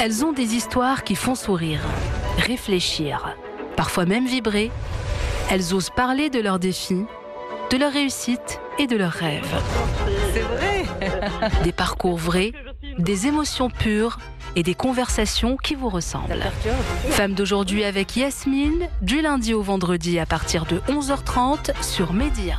Elles ont des histoires qui font sourire, réfléchir, parfois même vibrer. Elles osent parler de leurs défis, de leurs réussites et de leurs rêves. C'est vrai. Des parcours vrais, des émotions pures et des conversations qui vous ressemblent. Femmes d'aujourd'hui avec Yasmine, du lundi au vendredi à partir de 11h30 sur Média.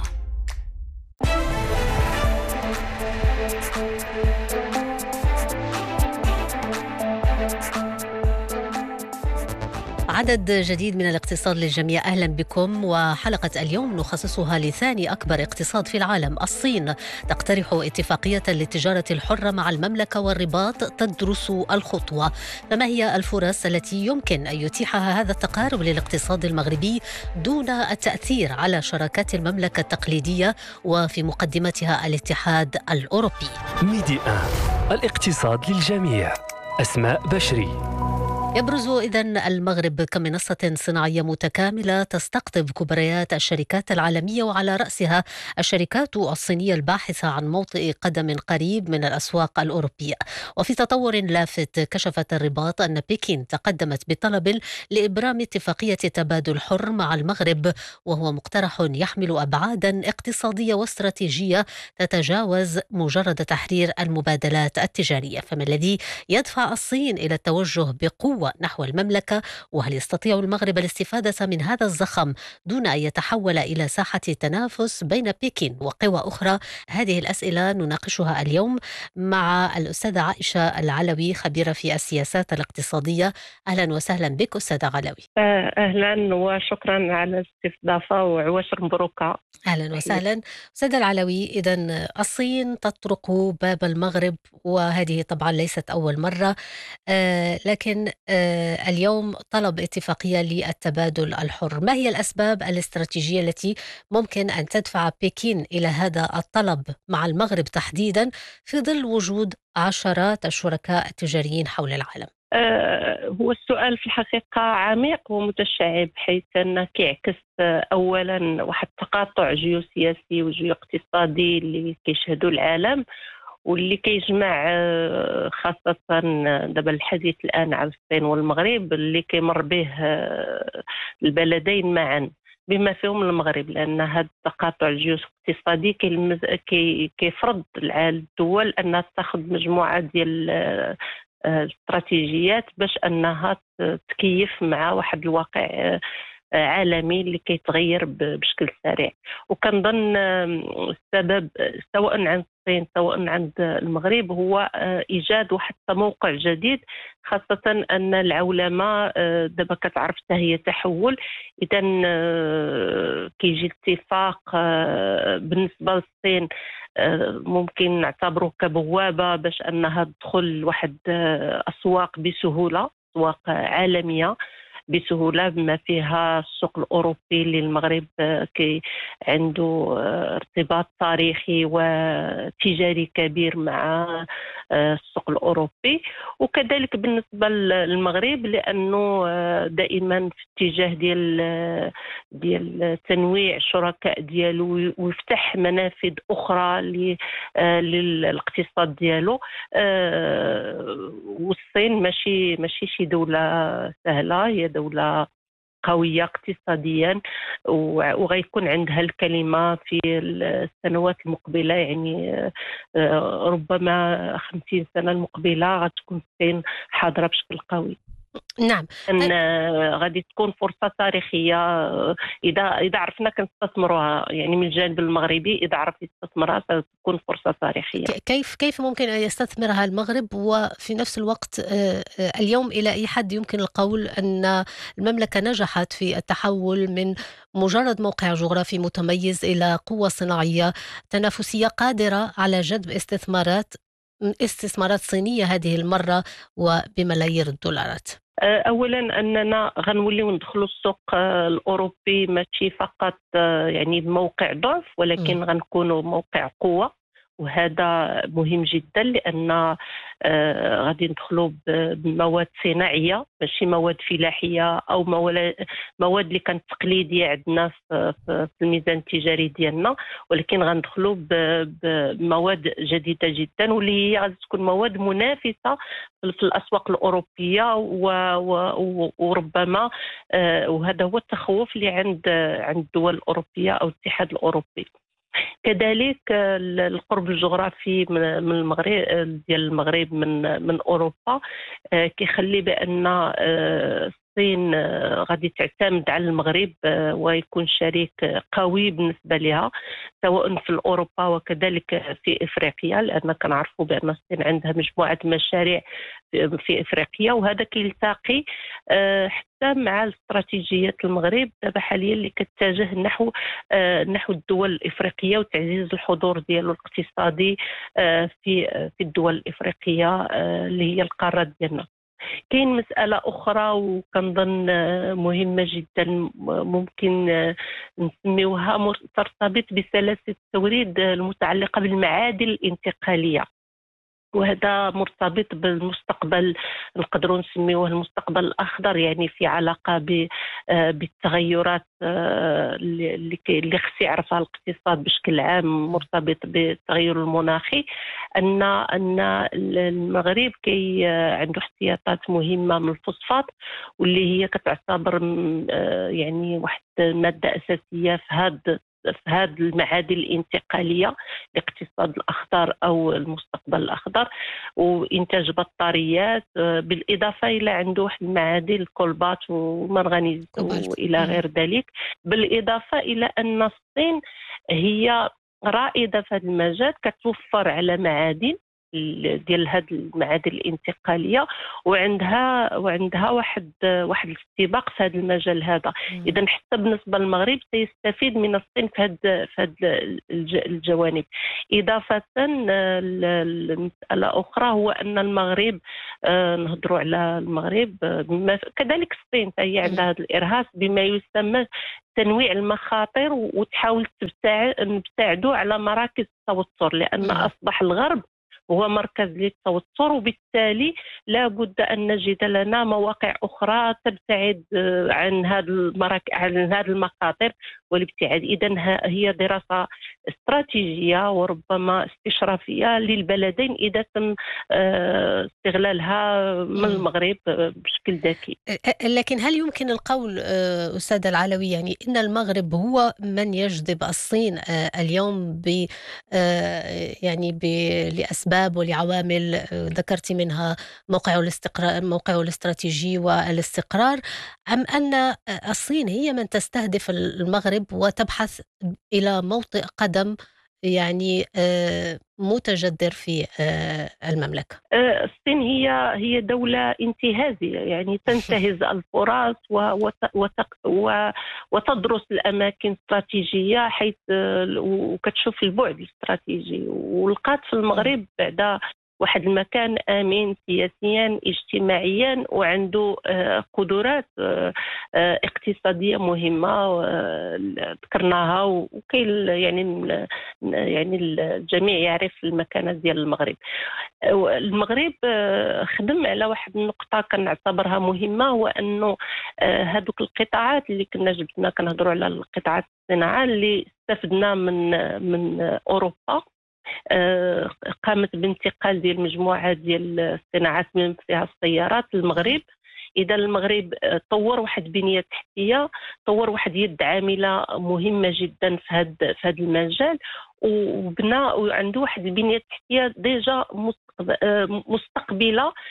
عدد جديد من الاقتصاد للجميع، أهلا بكم. وحلقة اليوم نخصصها لثاني أكبر اقتصاد في العالم، الصين تقترح اتفاقية للتجارة الحرة مع المملكة والرباط تدرس الخطوة. فما هي الفرص التي يمكن أن يتيحها هذا التقارب للاقتصاد المغربي دون التأثير على شراكات المملكة التقليدية وفي مقدمتها الاتحاد الأوروبي؟ ميديا الاقتصاد للجميع. أسماء بشري. يبرز إذن المغرب كمنصة صناعية متكاملة تستقطب كبريات الشركات العالمية، وعلى رأسها الشركات الصينية الباحثة عن موطئ قدم قريب من الأسواق الأوروبية. وفي تطور لافت، كشفت الرباط أن بكين تقدمت بطلب لإبرام اتفاقية تبادل حر مع المغرب، وهو مقترح يحمل أبعادا اقتصادية واستراتيجية تتجاوز مجرد تحرير المبادلات التجارية. فما الذي يدفع الصين إلى التوجه بقوة نحو المملكة؟ وهل يستطيع المغرب الاستفادة من هذا الزخم دون أن يتحول إلى ساحة تنافس بين بكين وقوى أخرى؟ هذه الأسئلة نناقشها اليوم مع الأستاذة عائشة العلوي، خبيرة في السياسات الاقتصادية. أهلا وسهلا بك أستاذة علوي. أهلا وشكرا على الاستضافة وعواشر مبروكة. أهلا وسهلا أستاذة العلوي. إذن الصين تطرق باب المغرب، وهذه طبعا ليست أول مرة، لكن اليوم طلب اتفاقية للتبادل الحر. ما هي الأسباب الاستراتيجية التي ممكن أن تدفع بكين إلى هذا الطلب مع المغرب تحديدا في ظل وجود عشرات الشركاء التجاريين حول العالم؟ هو السؤال في الحقيقة عميق ومتشعب، حيث أنه كيعكس أولا واحد التقاطع جيوسياسي وجيواقتصادي اللي كيشهدوا العالم، واللي كيجمع خاصة دابا الحديث الآن على الصين والمغرب اللي كيمر به البلدين معا بما فيهم المغرب، لأن هذا التقاطع الجيوسياسي كيفرض على الدول أنها تاخذ مجموعة ديال الاستراتيجيات باش أنها تكيف مع واحد الواقع عالمي اللي كيتغير بشكل سريع. وكنظن السبب سواء عند الصين سواء عند المغرب هو إيجاد واحد موقع جديد، خاصة أن العولمة دابا كتعرف حتى هي تحول. إذا كيجي اتفاق بالنسبة للصين ممكن نعتبره كبوابة باش أنها تدخل واحد أسواق بسهولة، أسواق عالمية بسهولة، بما فيها السوق الأوروبي اللي المغرب عنده ارتباط تاريخي وتجاري كبير مع السوق الأوروبي. وكذلك بالنسبة للمغرب، لأنه دائما في اتجاه ديال تنويع الشركاء ديالو ويفتح منافذ أخرى للاقتصاد ديالو. والصين ماشي شي دولة سهلة، هي دولة قوية اقتصاديا وغيكون عندها الكلمة في السنوات المقبلة، يعني ربما 50 سنة المقبلة غتكون الصين حاضرة بشكل قوي. نعم، أن غادي تكون فرصة تاريخية إذا عرفنا كنستثمروها، يعني من الجانب المغربي إذا عرف يستثمرها ستكون فرصة تاريخية. كيف ممكن أن يستثمرها المغرب؟ وفي نفس الوقت اليوم إلى أي حد يمكن القول أن المملكة نجحت في التحول من مجرد موقع جغرافي متميز إلى قوة صناعية تنافسية قادرة على جذب استثمارات صينية هذه المرة وبملايير الدولارات؟ اولا اننا غنوليو ندخلوا السوق الاوروبي ماشي فقط يعني بموقع ضعف، ولكن غنكونوا موقع قوه وهذا مهم جدا لأن غادي ندخلوا بمواد صناعية ماشي مواد فلاحية أو مواد اللي كانت تقليدية عندنا في الميزان التجاري ديالنا، ولكن غندخلوا بمواد جديدة جدا واللي هي غادي تكون مواد منافسة في الأسواق الأوروبية وربما وهذا هو التخوف اللي عند الدول الأوروبية أو الاتحاد الأوروبي. كذلك القرب الجغرافي من المغرب ديال المغرب من اوروبا كيخلي بان الصين غادي تعتمد على المغرب ويكون شريك قوي بالنسبه لها سواء في اوروبا وكذلك في افريقيا، لان كنعرفوا بان الصين عندها مجموعه مشاريع في افريقيا، وهذا كيلتقي حتى مع استراتيجيه المغرب دابا حاليا اللي كتتجه نحو الدول الافريقيه وتعزيز الحضور ديالو الاقتصادي في الدول الافريقيه اللي هي القاره ديالنا. كاين مسألة أخرى وكنظن مهمة جدا ممكن نسميوها ترتبط بسلاسل التوريد المتعلقة بالمعادن الانتقالية، وهذا مرتبط بالمستقبل نقدروا نسميوه المستقبل الأخضر، يعني في علاقة بالتغيرات اللي خص يعرفها الاقتصاد بشكل عام مرتبط بالتغير المناخي. أن المغرب عنده احتياطات مهمة من الفوسفات واللي هي كتعتبر يعني واحد المادة أساسية في هذه المعادن الانتقالية لاقتصاد الأخضر أو المستقبل الأخضر، وإنتاج بطاريات بالإضافة إلى عنده واحد المعادن الكولبات ومنغنيز وإلى غير ذلك، بالإضافة إلى أن الصين هي رائدة في هذا المجال كتوفر على معادن ديال هذه المعادن الانتقاليه وعندها واحد الاستباق في هذا المجال هذا. اذا حتى بالنسبه للمغرب سيستفيد من الصين في هذه الجوانب. اضافه لمساله اخرى هو ان المغرب نهضروا على المغرب كذلك الصين هي عندها هذا الارهاص بما يسمى تنويع المخاطر وتحاول نبتعدوا على مراكز التوتر، لان اصبح الغرب هو مركز للتوتر، وبالتالي لا بد أن نجد لنا مواقع أخرى تبتعد عن هذه المخاطر والابتعاد. إذن هي دراسة استراتيجية وربما استشرافية للبلدين إذا تم استغلالها من المغرب بشكل ذكي. لكن هل يمكن القول أستاذة العلوي يعني إن المغرب هو من يجذب الصين اليوم لأسباب ولعوامل ذكرت منها موقعه الاستراتيجي والاستقرار، أم أن الصين هي من تستهدف المغرب وتبحث إلى موطئ قدم يعني متجذر في المملكة؟ الصين هي دولة انتهازية، يعني تنتهز الفرص وتدرس الأماكن الاستراتيجية حيث وكتشوف البعد الاستراتيجي، ولقات في المغرب بعد واحد المكان آمن سياسيا اجتماعيا وعنده قدرات اقتصادية مهمة ذكرناها، وكاين يعني الجميع يعرف المكانة ديال المغرب. المغرب خدم على واحد النقطة كنعتبرها مهمة، هو أنه هذوك القطاعات اللي كنا جبنا كنهضروا على القطاعات الصناعة اللي استفدنا من أوروبا قامت بانتقال ديال مجموعة ديال الصناعات من فيها السيارات للمغرب. إذا المغرب طور واحد بنية تحتية، طور واحد يد عاملة مهمة جدا في هذا المجال، وبنى وعنده واحد البنية التحتية ديجا مستقبلة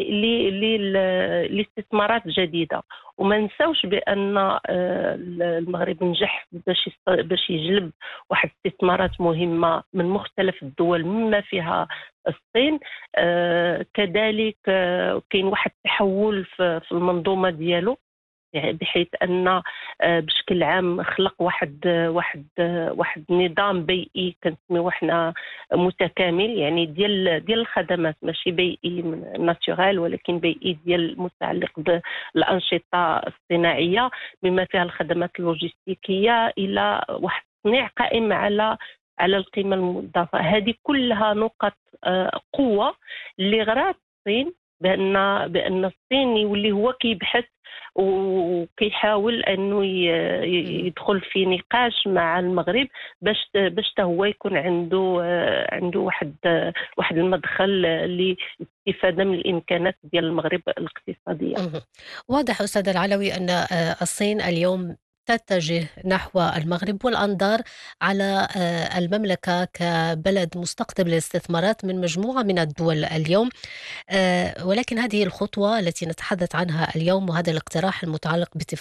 لاستثمارات جديدة. وما نساوش بأن المغرب نجح باش يجلب واحد الاستثمارات مهمة من مختلف الدول مما فيها الصين. كذلك كاين واحد التحول في المنظومة ديالو، يعني بحيث أن بشكل عام خلق واحد نظام بيئي كنسميوه احنا متكامل، يعني ديال الخدمات ماشي بيئي ناتورال ولكن بيئي ديال متعلق بالأنشطة الصناعية بما فيها الخدمات اللوجستيكية إلى واحد التصنيع قائم على على القيمة المضافة. هذه كلها نقط قوة اللي غرات الصين بأن الصين يولي هو كيبحث وكيحاول انه يدخل في نقاش مع المغرب باش هو يكون عنده واحد المدخل للاستفاده من الامكانات ديال المغرب الاقتصاديه. واضح أستاذ العلوي أن الصين اليوم تتجه نحو المغرب، والأنظار على المملكة كبلد مستقطب للاستثمارات من مجموعة من الدول اليوم. ولكن هذه الخطوة التي نتحدث عنها اليوم وهذا الاقتراح المتعلق باتفاق